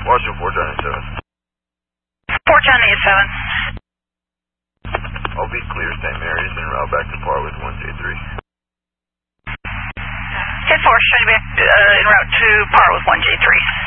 Marshall 4 Johnny 7. 4 Johnny 7. I'll be clear, St. Mary's en route back to par with 1J3. 10-4, should be en route to par with 1J3.